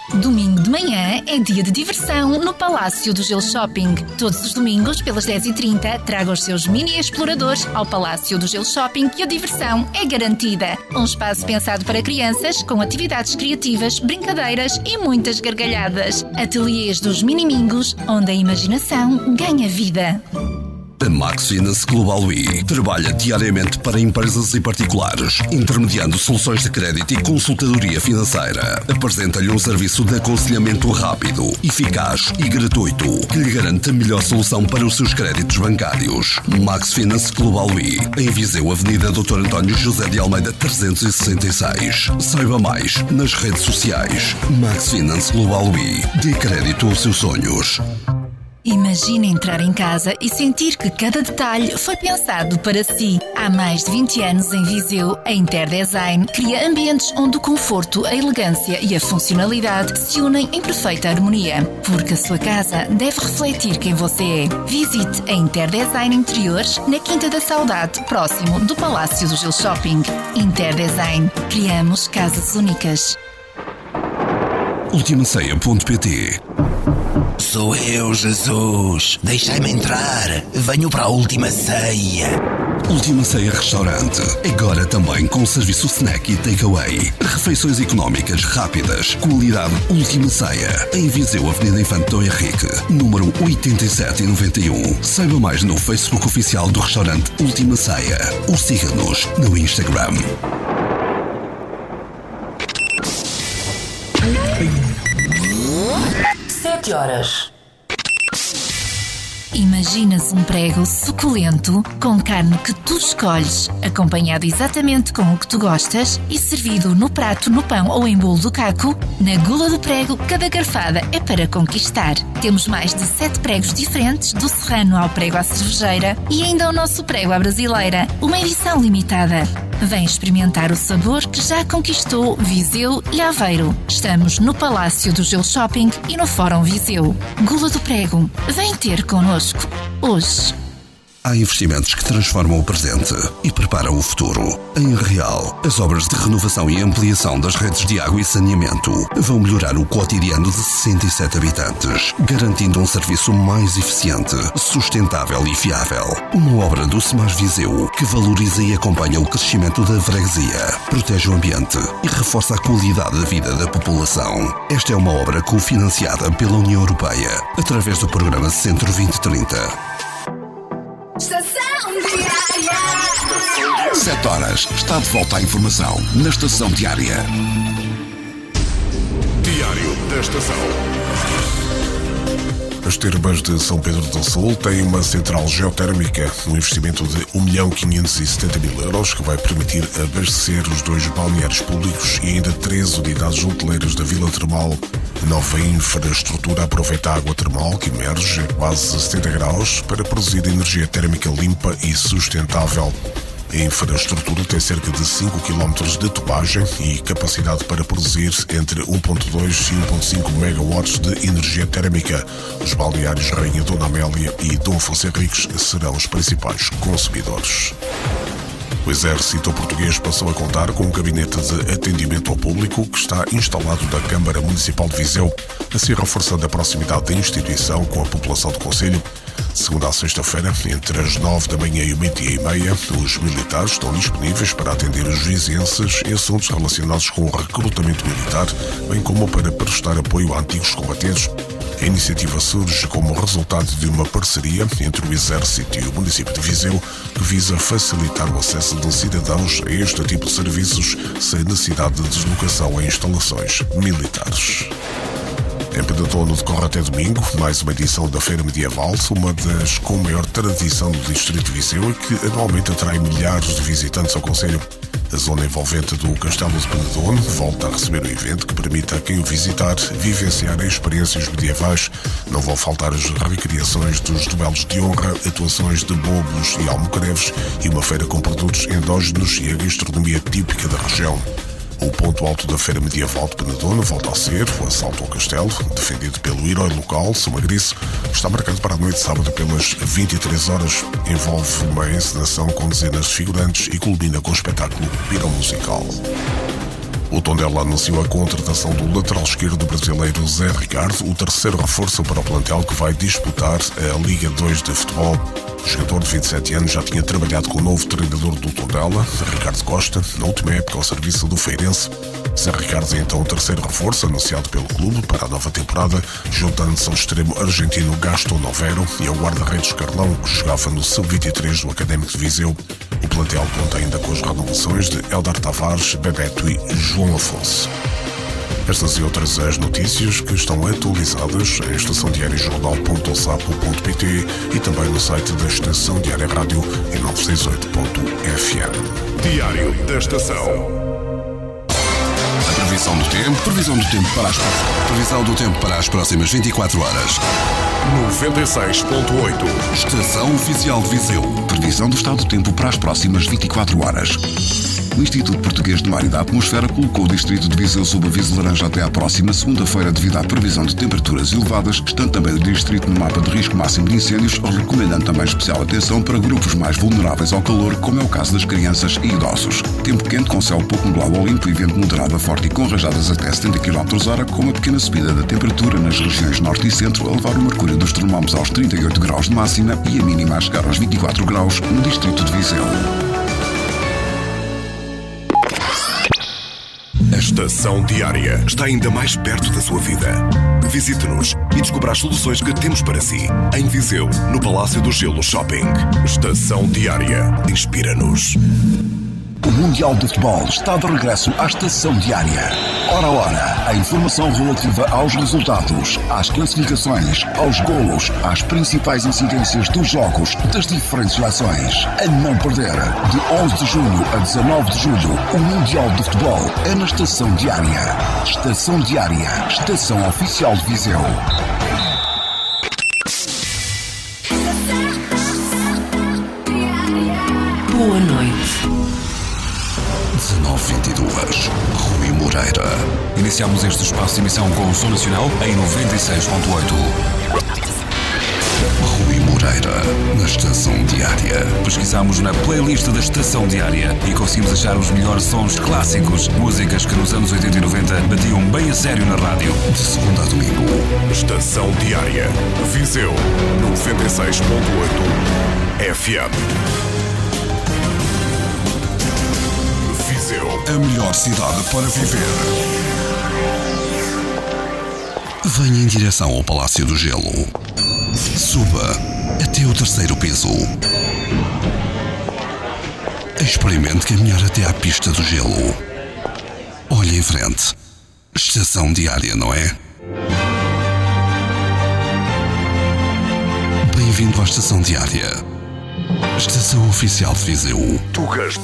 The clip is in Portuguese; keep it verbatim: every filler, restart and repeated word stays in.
Domingo de manhã é dia de diversão no Palácio do Gelo Shopping. Todos os domingos, pelas dez e trinta, traga os seus mini exploradores ao Palácio do Gelo Shopping e a diversão é garantida. Um espaço pensado para crianças, com atividades criativas, brincadeiras e muitas gargalhadas. Ateliês dos Minimingos, onde a imaginação ganha vida. A Max Finance Global I trabalha diariamente para empresas e particulares, intermediando soluções de crédito e consultadoria financeira. Apresenta-lhe um serviço de aconselhamento rápido, eficaz e gratuito, que lhe garante a melhor solução para os seus créditos bancários. Max Finance Global I, em Viseu, Avenida doutor António José de Almeida trezentos e sessenta e seis. Saiba mais nas redes sociais. Max Finance Global I, dê crédito aos seus sonhos. Imagine entrar em casa e sentir que cada detalhe foi pensado para si. Há mais de vinte anos em Viseu, a Interdesign cria ambientes onde o conforto, a elegância e a funcionalidade se unem em perfeita harmonia. Porque a sua casa deve refletir quem você é. Visite a Interdesign Interiores na Quinta da Saudade, próximo do Palácio do Gelo Shopping. Interdesign. Criamos casas únicas. Ultima Ceia ponto pt. Sou eu, Jesus. Deixai-me entrar. Venho para a Última Ceia. Última Ceia Restaurante. Agora também com serviço snack e takeaway. Refeições económicas, rápidas. Qualidade Última Ceia. Em Viseu, Avenida Infante Dom Henrique, número oitenta e sete e noventa e um. Saiba mais no Facebook oficial do restaurante Última Ceia. Ou siga-nos no Instagram. Sete horas. Imaginas um prego suculento com carne que tu escolhes, acompanhado exatamente com o que tu gostas e servido no prato, no pão ou em bolo do caco? Na Gula do Prego, cada garfada é para conquistar. Temos mais de sete pregos diferentes, do serrano ao prego à cervejeira e ainda o nosso prego à brasileira, uma edição limitada. Vem experimentar o sabor que já conquistou Viseu e Aveiro. Estamos no Palácio do Gelo Shopping e no Fórum Viseu. Gula do Prego, vem ter connosco hoje. Há investimentos que transformam o presente e preparam o futuro. Em Real, as obras de renovação e ampliação das redes de água e saneamento vão melhorar o cotidiano de sessenta e sete habitantes, garantindo um serviço mais eficiente, sustentável e fiável. Uma obra do Semar Viseu que valoriza e acompanha o crescimento da freguesia, protege o ambiente e reforça a qualidade da vida da população. Esta é uma obra cofinanciada pela União Europeia, através do programa Centro vinte trinta. Estação Diária. Sete horas. Está de volta à informação na Estação Diária. Diário da Estação. As termas de São Pedro do Sul têm uma central geotérmica, um investimento de um milhão quinhentos e setenta mil euros, que vai permitir abastecer os dois balneários públicos e ainda três unidades hoteleiras da Vila Termal. A nova infraestrutura aproveita a água termal, que emerge a quase setenta graus, para produzir energia térmica limpa e sustentável. A infraestrutura tem cerca de cinco quilómetros de tubagem e capacidade para produzir entre um vírgula dois e um vírgula cinco megawatts de energia térmica. Os balneários Rainha Dona Amélia e Dom Afonso Henriques serão os principais consumidores. O Exército Português passou a contar com um gabinete de atendimento ao público que está instalado na Câmara Municipal de Viseu, assim reforçando a proximidade da instituição com a população do concelho. De segunda a sexta-feira, entre as nove da manhã e o meio-dia e meia, os militares estão disponíveis para atender os vizienses em assuntos relacionados com o recrutamento militar, bem como para prestar apoio a antigos combatentes. A iniciativa surge como resultado de uma parceria entre o Exército e o município de Viseu, que visa facilitar o acesso dos cidadãos a este tipo de serviços sem necessidade de deslocação a instalações militares. Em Penadono decorre até domingo mais uma edição da Feira Medieval, uma das com maior tradição do distrito de Viseu e que anualmente atrai milhares de visitantes ao concelho. A zona envolvente do Castelo de Penadono volta a receber o evento que permite a quem o visitar vivenciar experiências medievais. Não vão faltar as recriações dos duelos de honra, atuações de bobos e almocreves e uma feira com produtos endógenos e a gastronomia típica da região. O ponto alto da Feira Medieval de Penadono volta a ser o assalto ao castelo, defendido pelo herói local, São Magriço. Está marcado para a noite de sábado pelas vinte e três horas. Envolve uma encenação com dezenas de figurantes e culmina com o espetáculo piromusical. O Tondela anunciou a contratação do lateral esquerdo brasileiro Zé Ricardo, o terceiro reforço para o plantel que vai disputar a Liga dois de futebol. O jogador de vinte e sete anos já tinha trabalhado com o novo treinador do Tondela, Ricardo Costa, na última época ao serviço do Feirense. Zé Ricardo é então o terceiro reforço anunciado pelo clube para a nova temporada, juntando-se ao extremo argentino Gastón Novero e ao guarda-redes Carlão, que jogava no sub vinte e três do Académico de Viseu. O plantel conta ainda com as renovações de Eldar Tavares, Bebeto e João Afonso. Estas e outras as notícias que estão atualizadas em estação diária jornal ponto sapo ponto pt e também no site da Estação Diária Rádio em nove seis oito ponto f m. Diário da Estação. Previsão do tempo. Previsão do tempo para as Previsão do tempo para as próximas vinte e quatro horas. noventa e seis ponto oito. Estação Oficial de Viseu. Previsão do estado do tempo para as próximas vinte e quatro horas. O Instituto Português de Mar e da Atmosfera colocou o distrito de Viseu sob aviso laranja até à próxima segunda-feira devido à previsão de temperaturas elevadas, estando também o distrito no mapa de risco máximo de incêndios, recomendando também especial atenção para grupos mais vulneráveis ao calor, como é o caso das crianças e idosos. Tempo quente com céu pouco nublado ou limpo e vento moderado a forte e com rajadas até setenta quilómetros hora, com uma pequena subida da temperatura nas regiões norte e centro, a levar o mercúrio dos termómetros aos trinta e oito graus de máxima e a mínima a chegar aos vinte e quatro graus no distrito de Viseu. A Estação Diária está ainda mais perto da sua vida. Visite-nos e descubra as soluções que temos para si. Em Viseu, no Palácio do Gelo Shopping. Estação Diária. Inspira-nos. O Mundial de Futebol está de regresso à Estação Diária. Hora a hora, a informação relativa aos resultados, às classificações, aos golos, às principais incidências dos jogos das diferentes seleções. A não perder, de onze de junho a dezanove de julho, o Mundial de Futebol é na Estação Diária. Estação Diária, Estação Oficial de Viseu. Boa noite. dezenove e vinte e duas, Rui Moreira. Iniciamos este espaço de emissão com o Som Nacional em noventa e seis ponto oito. Rui Moreira, na Estação Diária. Pesquisamos na playlist da Estação Diária e conseguimos achar os melhores sons clássicos, músicas que nos anos oitenta e noventa batiam bem a sério na rádio. De segunda a domingo. Estação Diária. Viseu, noventa e seis ponto oito F M. A melhor cidade para viver. Venha em direção ao Palácio do Gelo. Suba até o terceiro piso. Experimente caminhar até à pista do gelo. Olhe em frente. Estação Diária, não é? Bem-vindo à Estação Diária. Estação Oficial de Viseu. Tugas